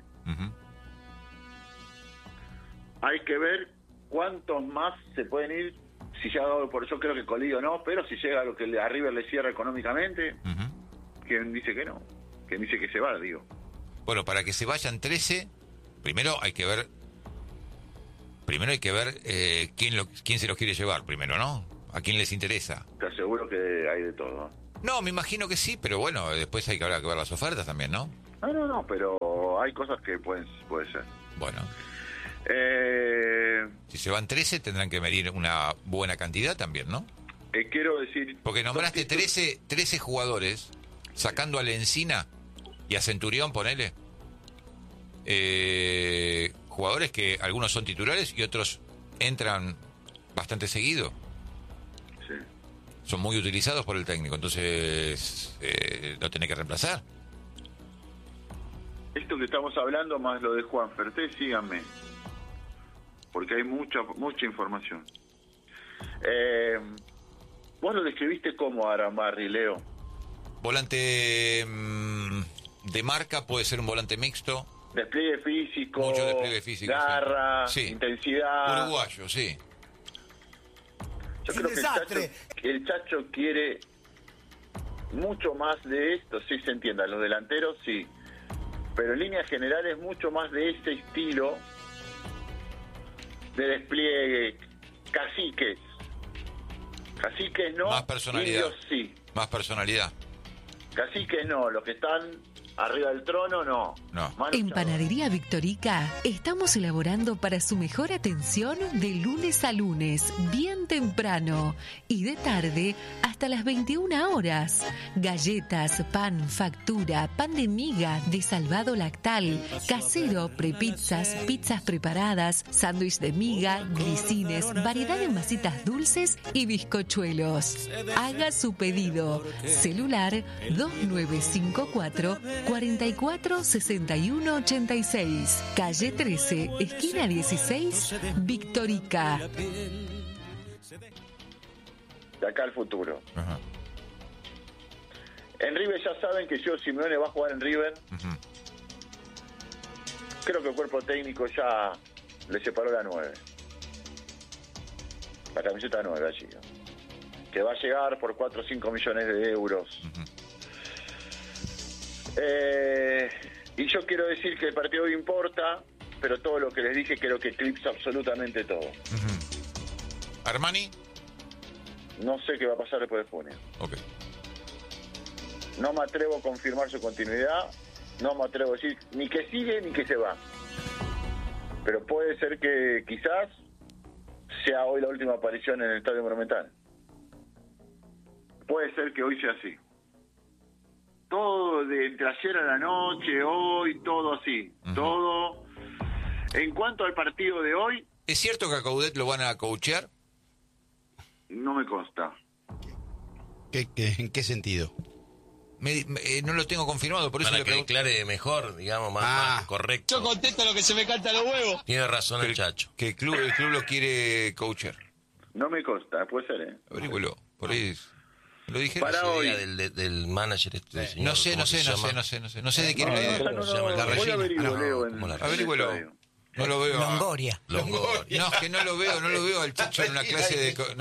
Hay que ver cuántos más se pueden ir. Si llega, por eso creo que Colidio no, pero si llega lo que a River le cierra económicamente, ¿quién dice que no? ¿Quién dice que se va, digo? Bueno, para que se vayan 13, primero hay que ver quién se los quiere llevar primero, ¿no? ¿A quién les interesa? Te aseguro que hay de todo. No, me imagino que sí, pero bueno, después hay que ver las ofertas también, ¿no? No, pero hay cosas que puede ser. Bueno. Si se van 13, tendrán que medir una buena cantidad también, ¿no? Quiero decir... Porque nombraste 13 jugadores, sacando a la Encina y a Centurión, ponele. Jugadores que algunos son titulares y otros entran bastante seguido. Sí. Son muy utilizados por el técnico, entonces lo tenés que reemplazar. Esto que estamos hablando más lo de Juan Ferté, síganme, porque hay mucha información. Vos lo describiste como Arambarri, Leo. Volante de marca, puede ser un volante mixto. Despliegue físico, mucho despliegue físico, garra, sí. intensidad. Uruguayo, sí. Yo creo que el Chacho quiere mucho más de esto, sí se entienda, los delanteros sí, pero en líneas generales mucho más de ese estilo de despliegue. Caciques no, más personalidad. Indios sí. Más personalidad. Caciques no, los que están arriba del trono no. En Panadería Victorica estamos elaborando para su mejor atención de lunes a lunes, bien temprano, y de tarde hasta las 21 horas. Galletas, pan, factura, pan de miga, de salvado lactal, casero, prepizzas, pizzas preparadas, sándwich de miga, grisines, variedad de masitas dulces y bizcochuelos. Haga su pedido. Celular 2954 44 61 86, calle 13, esquina 16, Victorica. De acá al futuro. Ajá. En River ya saben que Simeone va a jugar en River. Uh-huh. Creo que el cuerpo técnico ya le separó la 9. La camiseta 9 allí. Que va a llegar por 4 o 5 millones de euros. Uh-huh. Y yo quiero decir que el partido hoy importa, pero todo lo que les dije creo que eclipsa absolutamente todo. Uh-huh. ¿Armani? No sé qué va a pasar después de junio. Okay. No me atrevo a confirmar su continuidad, no me atrevo a decir ni que sigue ni que se va. Pero puede ser que quizás sea hoy la última aparición en el Estadio Monumental. Puede ser que hoy sea así. Todo de entre ayer a la noche, hoy, todo así. Uh-huh. Todo. En cuanto al partido de hoy... ¿Es cierto que a Coudet lo van a coachear? No me consta. ¿En qué sentido? No lo tengo confirmado, por eso para le que pregunto. declare mejor, digamos, más correcto. Yo contesto lo que se me canta los huevos. Tiene razón el Chacho. Que el club lo quiere coachear. No me consta, puede ser, Averígüelo, por ahí lo dije. Para hoy. Del manager este señor. No sé de quién es la idea. La Regina. Averígüelo. No lo veo. Longoria. No, es que no lo veo al Chacho en una clase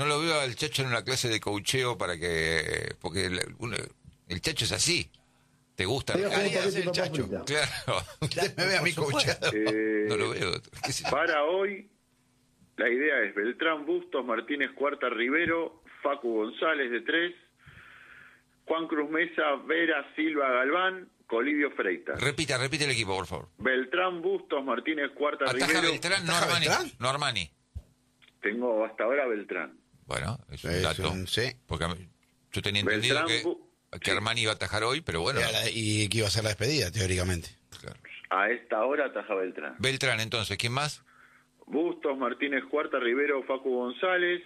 de coacheo para que porque el Chacho es así. ¿Te gusta? El Chacho. Claro. Me ve a mí coachado. No lo veo. Para hoy la idea es Beltrán, Bustos, Martínez, Cuarta, Rivero, Facu González de 3, Juan Cruz Mesa, Vera, Silva, Galván, Colivio Freitas. Repite el equipo, por favor. Beltrán, Bustos, Martínez, Cuarta, Ataja Rivero. Beltrán, no Armani. Tengo hasta ahora Beltrán. Bueno, es un dato. Porque yo tenía entendido que Armani iba a atajar hoy, pero bueno. Y que iba a ser la despedida, teóricamente. Claro. A esta hora ataja Beltrán. Beltrán, entonces, ¿quién más? Bustos, Martínez, Cuarta, Rivero, Facu González,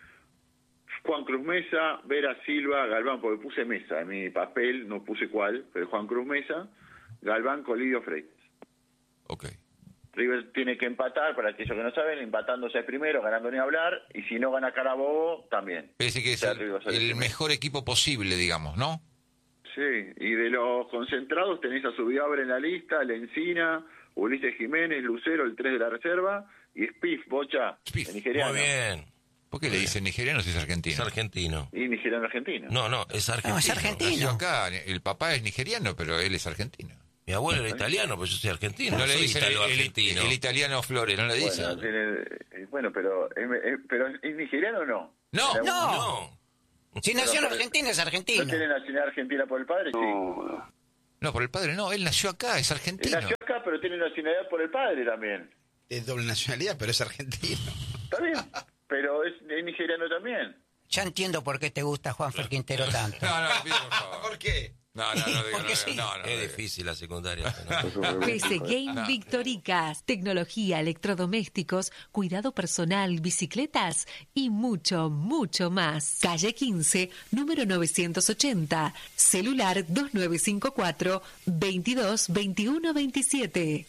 Juan Cruz Mesa, Vera, Silva, Galván, porque puse Mesa en mi papel, no puse cuál, pero Juan Cruz Mesa, Galván, Colivio Freitas. Ok. River tiene que empatar, para aquellos que no saben, empatándose es primero, ganando ni hablar, y si no gana Carabobo, también. Parece que es el mejor equipo posible, digamos, ¿no? Sí, y de los concentrados tenés a Subiabre en la lista, Lencina, Ulises Jiménez, Lucero, el 3 de la reserva, y Spiff, Bocha, el nigeriano. Muy bien. ¿Por qué le dicen nigeriano si es argentino? Es argentino. Y nigeriano argentino. No, es argentino. No, es argentino. Nació acá, el papá es nigeriano, pero él es argentino. Mi abuelo era italiano, pero yo soy argentino. No le soy dicen italo-argentino. el italiano Flores, no le dicen. Bueno, pero ¿es nigeriano o no? No. Si nació en Argentina, es argentino. ¿No tiene nacionalidad argentina por el padre? Sí. No, por el padre no, él nació acá, es argentino. Él nació acá, pero tiene nacionalidad por el padre también. Es doble nacionalidad, pero es argentino. Está bien, pero es nigeriano también. Ya entiendo por qué te gusta Juanfer Quintero tanto. No, pido por favor. ¿Por qué? No, es difícil la secundaria. PC Game Victoricas, tecnología, electrodomésticos, cuidado personal, bicicletas y mucho, mucho más. Calle 15, número 980, celular 2954 22 21 27,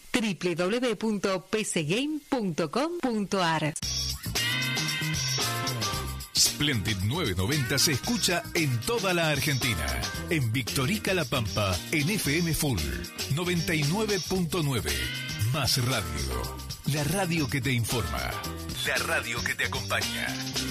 www.pcgame.com.ar. Splendid 990 se escucha en toda la Argentina. En Victorica La Pampa, en FM Full 99.9. Más radio. La radio que te informa. La radio que te acompaña.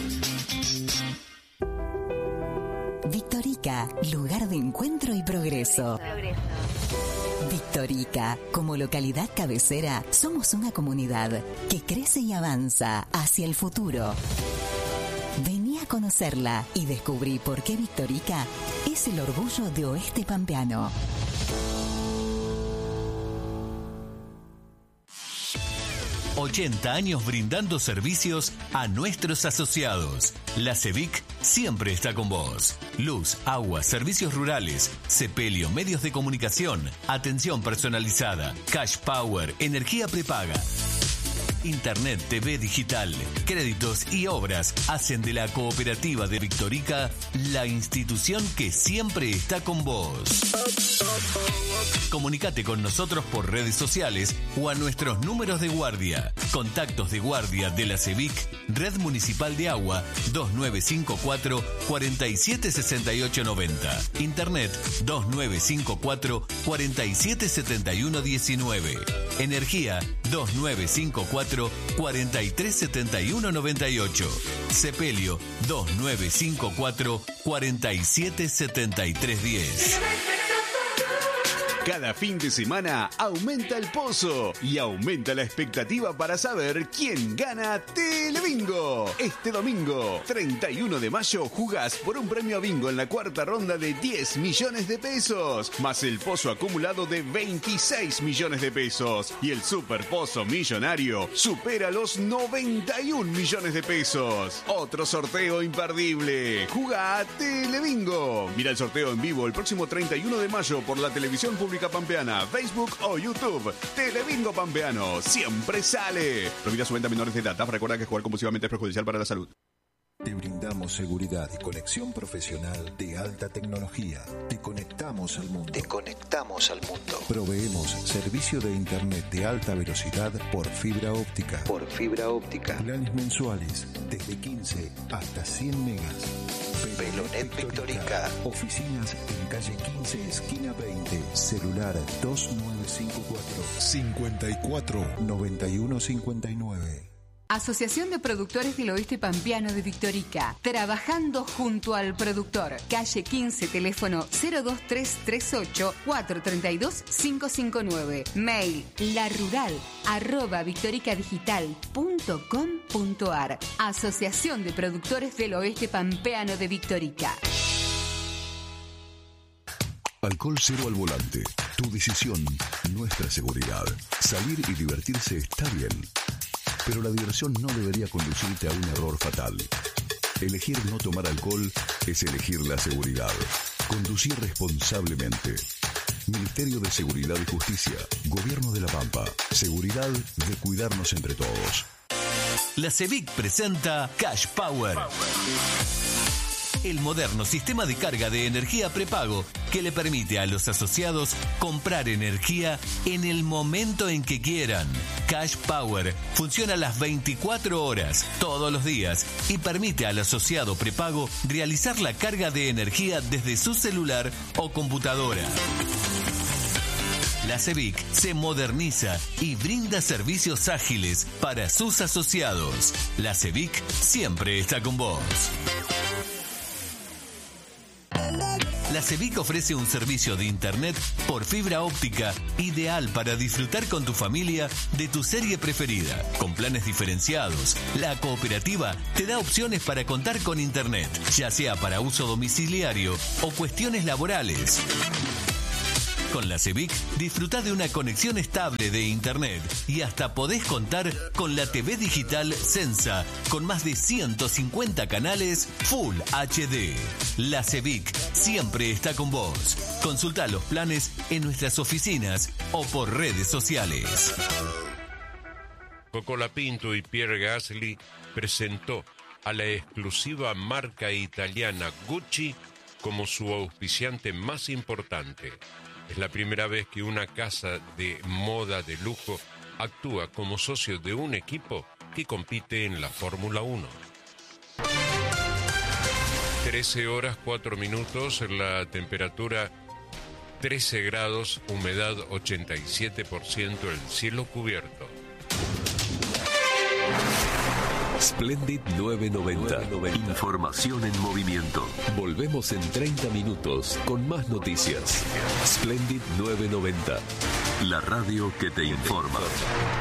Victorica, lugar de encuentro y progreso. Victorica, como localidad cabecera, somos una comunidad que crece y avanza hacia el futuro. Vení a conocerla y descubrí por qué Victorica es el orgullo de Oeste Pampeano. ...80 años brindando servicios a nuestros asociados. La CEVIC siempre está con vos. Luz, agua, servicios rurales, sepelio, medios de comunicación, atención personalizada, cash power, energía prepaga. Internet, TV digital, créditos y obras hacen de la cooperativa de Victorica la institución que siempre está con vos. Comunicate con nosotros por redes sociales o a nuestros números de guardia. Contactos de guardia de la CEVIC, Red Municipal de Agua 2954 476890. Internet 2954 477119. Energía 2954 437198. Sepelio 2954 477310. Cada fin de semana aumenta el pozo y aumenta la expectativa para saber quién gana Telebingo. Este domingo, 31 de mayo, jugás por un premio a bingo en la cuarta ronda de 10 millones de pesos, más el pozo acumulado de 26 millones de pesos. Y el super pozo millonario supera los 91 millones de pesos. Otro sorteo imperdible. Jugá a Telebingo. Mira el sorteo en vivo el próximo 31 de mayo por la televisión pública Pampeana, Facebook o YouTube. Telebingo Pampeano siempre sale. Prohibida su venta a menores de edad. Recuerda que jugar compulsivamente es perjudicial para la salud. Te brindamos seguridad y conexión profesional de alta tecnología. Te conectamos al mundo. Proveemos servicio de internet de alta velocidad por fibra óptica. Planes mensuales desde 15 hasta 100 megas. Velonet Victorica. Oficinas en calle 15, esquina 20. Celular 2954 54 9159. Asociación de Productores del Oeste Pampeano de Victorica. Trabajando junto al productor. Calle 15, teléfono 02338 432 559. Mail larural@victoricadigital.com.ar. Asociación de Productores del Oeste Pampeano de Victorica. Alcohol cero al volante. Tu decisión, nuestra seguridad. Salir y divertirse está bien, pero la diversión no debería conducirte a un error fatal. Elegir no tomar alcohol es elegir la seguridad. Conducir responsablemente. Ministerio de Seguridad y Justicia. Gobierno de La Pampa. Seguridad de cuidarnos entre todos. La CEVIC presenta Cash Power. El moderno sistema de carga de energía prepago que le permite a los asociados comprar energía en el momento en que quieran. Cash Power funciona las 24 horas, todos los días, y permite al asociado prepago realizar la carga de energía desde su celular o computadora. La CEVIC se moderniza y brinda servicios ágiles para sus asociados. La CEVIC siempre está con vos. La CEVIC ofrece un servicio de internet por fibra óptica ideal para disfrutar con tu familia de tu serie preferida. Con planes diferenciados, la cooperativa te da opciones para contar con internet, ya sea para uso domiciliario o cuestiones laborales. Con la CEVIC disfruta de una conexión estable de internet y hasta podés contar con la TV digital Sensa con más de 150 canales Full HD. La CEVIC siempre está con vos. Consulta los planes en nuestras oficinas o por redes sociales. Coco Lapinto y Pierre Gasly presentó a la exclusiva marca italiana Gucci como su auspiciante más importante. Es la primera vez que una casa de moda de lujo actúa como socio de un equipo que compite en la Fórmula 1. 13 horas 4 minutos, la temperatura 13 grados, humedad 87%, el cielo cubierto. Splendid 990. Información en movimiento. Volvemos en 30 minutos con más noticias. Splendid 990. La radio que te informa.